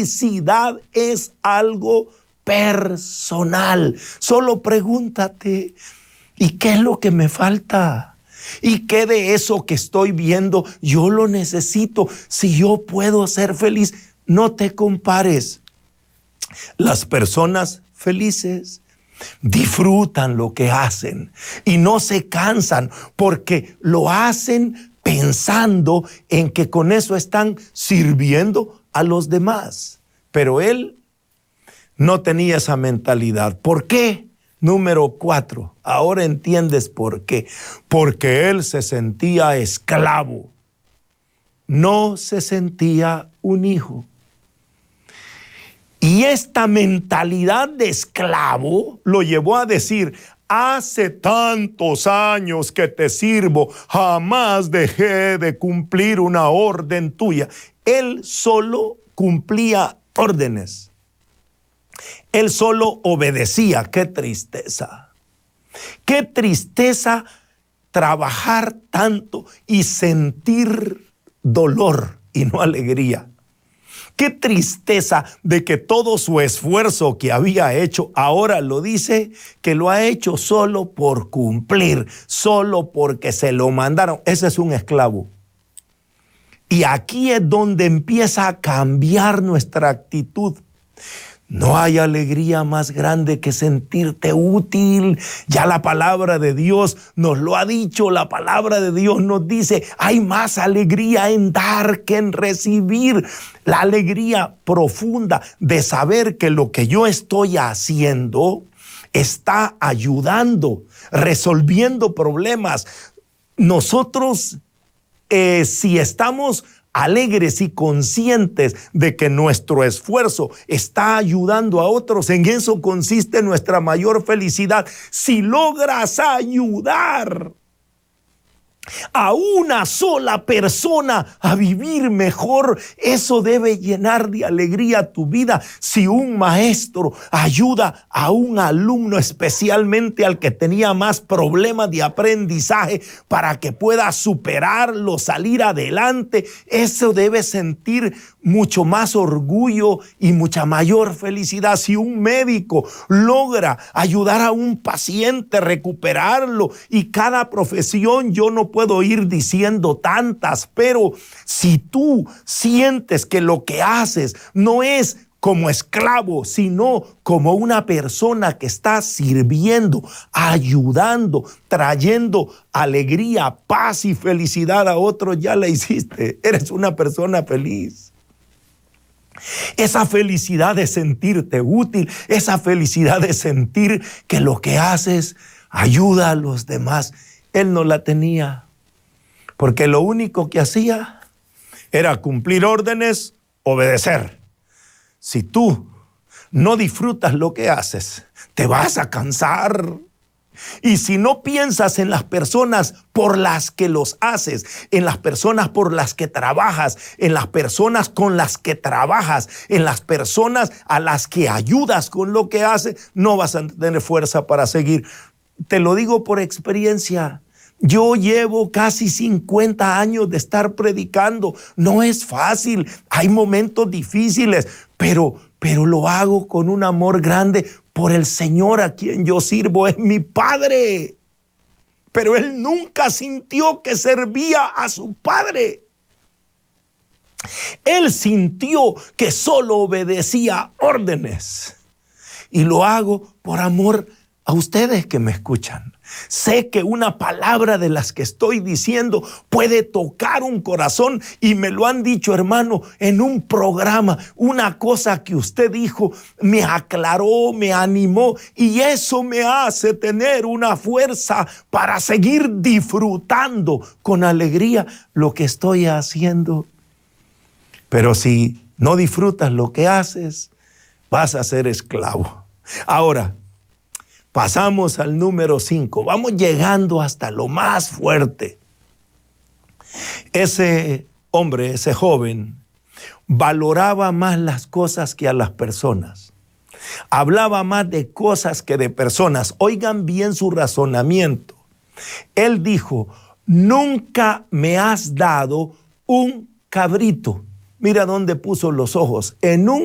felicidad es algo personal. Solo pregúntate, ¿y qué es lo que me falta? ¿Y qué de eso que estoy viendo yo lo necesito? Si yo puedo ser feliz, no te compares. Las personas felices disfrutan lo que hacen y no se cansan porque lo hacen pensando en que con eso están sirviendo a los demás. Pero él no tenía esa mentalidad. ¿Por qué? Número 4. Ahora entiendes por qué. Porque él se sentía esclavo. No se sentía un hijo. Y esta mentalidad de esclavo lo llevó a decir: hace tantos años que te sirvo, jamás dejé de cumplir una orden tuya. Él solo cumplía órdenes. Él solo obedecía. ¡Qué tristeza! ¡Qué tristeza trabajar tanto y sentir dolor y no alegría! ¡Qué tristeza de que todo su esfuerzo que había hecho, ahora lo dice que lo ha hecho solo por cumplir, solo porque se lo mandaron! Ese es un esclavo. Y aquí es donde empieza a cambiar nuestra actitud. No hay alegría más grande que sentirte útil. Ya la palabra de Dios nos lo ha dicho. La palabra de Dios nos dice: hay más alegría en dar que en recibir. La alegría profunda de saber que lo que yo estoy haciendo está ayudando, resolviendo problemas. Nosotros, si estamos alegres y conscientes de que nuestro esfuerzo está ayudando a otros, en eso consiste nuestra mayor felicidad. Si logras ayudar a una sola persona a vivir mejor, eso debe llenar de alegría tu vida. Si un maestro ayuda a un alumno, especialmente al que tenía más problemas de aprendizaje, para que pueda superarlo, salir adelante, eso debe sentir mucho más orgullo y mucha mayor felicidad. Si un médico logra ayudar a un paciente, recuperarlo, y cada profesión, yo no puedo ir diciendo tantas, pero si tú sientes que lo que haces no es como esclavo, sino como una persona que está sirviendo, ayudando, trayendo alegría, paz y felicidad a otros, ya la hiciste. Eres una persona feliz. Esa felicidad de sentirte útil, esa felicidad de sentir que lo que haces ayuda a los demás, él no la tenía. Porque lo único que hacía era cumplir órdenes, obedecer. Si tú no disfrutas lo que haces, te vas a cansar. Y si no piensas en las personas por las que los haces, en las personas por las que trabajas, en las personas con las que trabajas, en las personas a las que ayudas con lo que haces, no vas a tener fuerza para seguir. Te lo digo por experiencia. Yo llevo casi 50 años de estar predicando. No es fácil, hay momentos difíciles, pero lo hago con un amor grande por el Señor a quien yo sirvo. Es mi Padre. Pero él nunca sintió que servía a su Padre. Él sintió que solo obedecía órdenes. Y lo hago por amor a ustedes que me escuchan. Sé que una palabra de las que estoy diciendo puede tocar un corazón, y me lo han dicho, hermano, en un programa. Una cosa que usted dijo me aclaró, me animó, y eso me hace tener una fuerza para seguir disfrutando con alegría lo que estoy haciendo. Pero si no disfrutas lo que haces, vas a ser esclavo. Ahora, pasamos al número 5. Vamos llegando hasta lo más fuerte. Ese hombre, ese joven, valoraba más las cosas que a las personas. Hablaba más de cosas que de personas. Oigan bien su razonamiento. Él dijo: nunca me has dado un cabrito. Mira dónde puso los ojos. En un